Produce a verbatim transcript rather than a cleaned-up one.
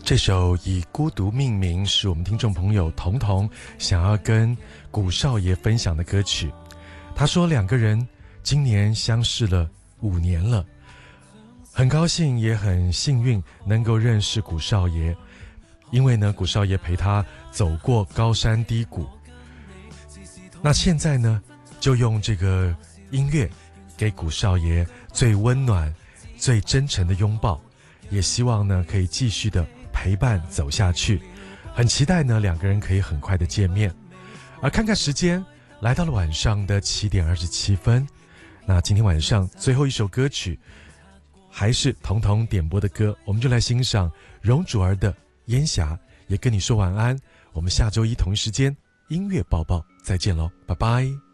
这首以孤独命名是我们听众朋友彤彤想要跟古少爷分享的歌曲。他说两个人今年相识了五年了，很高兴也很幸运能够认识古少爷，因为呢古少爷陪他走过高山低谷。那现在呢就用这个音乐给古少爷最温暖最真诚的拥抱，也希望呢可以继续的陪伴走下去，很期待呢两个人可以很快的见面。而看看时间，来到了晚上的七点二十七分。那今天晚上最后一首歌曲还是彤彤点播的歌，我们就来欣赏容祖儿的《烟霞》，也跟你说晚安。我们下周一同一时间音乐报报再见咯，拜拜。